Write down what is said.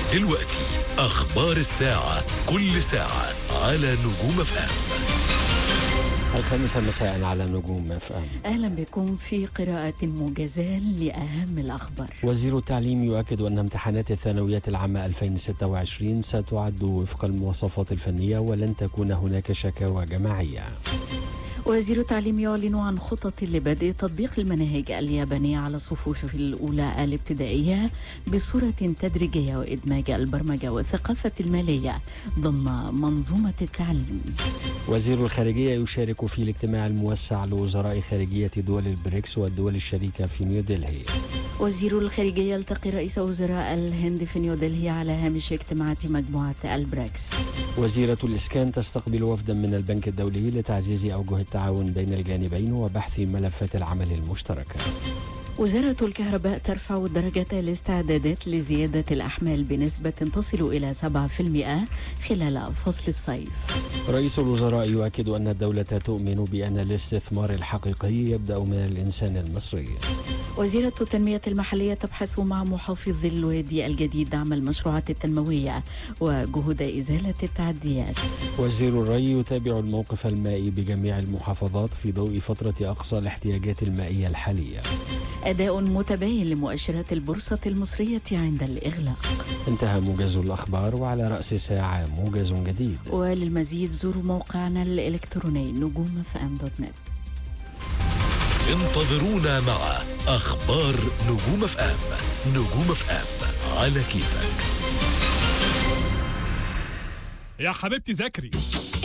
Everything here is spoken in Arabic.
دلوقتي أخبار الساعة، كل ساعة على نجوم اف ام. 5 مساء على نجوم اف ام. أهلا بكم في قراءة موجزة لأهم الأخبار. وزير التعليم يؤكد أن امتحانات الثانويات العامة 2026 ستعد وفق المواصفات الفنية ولن تكون هناك شكاوى جماعية. وزير التعليم يعلن عن خطط لبدء تطبيق المناهج اليابانية على الصفوف الأولى الابتدائية بصورة تدريجية وإدماج البرمجة والثقافة المالية ضمن منظومة التعليم. وزير الخارجية يشارك في الاجتماع الموسع لوزراء خارجية دول البريكس والدول الشريكة في نيودلهي. وزير الخارجية يلتقي رئيس وزراء الهند في نيودلهي على هامش اجتماعات مجموعة البريكس. وزيرة الإسكان تستقبل وفدا من البنك الدولي لتعزيز أوجه التعاون بين الجانبين وبحث ملفات العمل المشتركة. وزارة الكهرباء ترفع درجة الاستعدادات لزيادة الأحمال بنسبة تصل إلى 7% خلال فصل الصيف. رئيس الوزراء يؤكد أن الدولة تؤمن بأن الاستثمار الحقيقي يبدأ من الإنسان المصري. وزيرة التنمية المحلية تبحث مع محافظ الوادي الجديد دعم المشروعات التنموية وجهود إزالة التعديات. وزير الري يتابع الموقف المائي بجميع المحافظات في ضوء فترة أقصى الاحتياجات المائية الحالية. أداء متباين لمؤشرات البورصة المصرية عند الإغلاق. انتهى موجز الأخبار، وعلى رأس ساعة موجز جديد. وللمزيد زوروا موقعنا الإلكتروني نجومfm.net. انتظرونا مع أخبار نجوم اف ام. نجوم اف ام على كيفك. يا حبيبتي ذاكري.